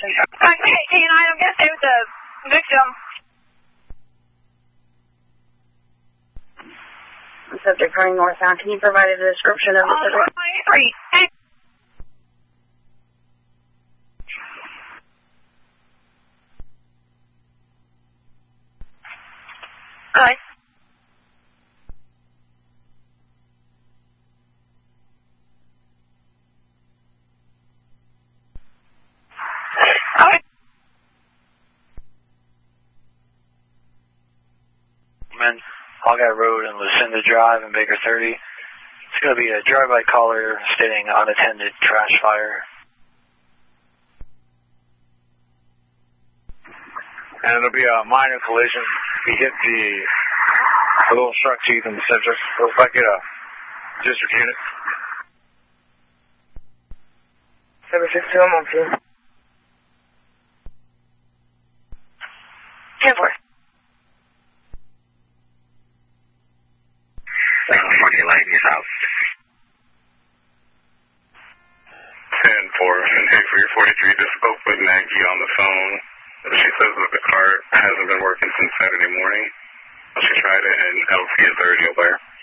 location. Okay, K9, I'm going to stay with the victim. Subject running northbound. Can you provide a description of the subject? 23. Hi. Okay. Hawkeye Road and Lucinda Drive and Baker 30. It's going to be a drive-by caller stating unattended trash fire. And it'll be a minor collision. He hit the little shark teeth in the center. Looks like a district unit. 762, I'm on scene. 10-4. Light is out. 10-4. And hey, for your 43, just spoke with Maggie on the phone. She says that the car hasn't been working since Saturday morning. She tried it and LT is already aware.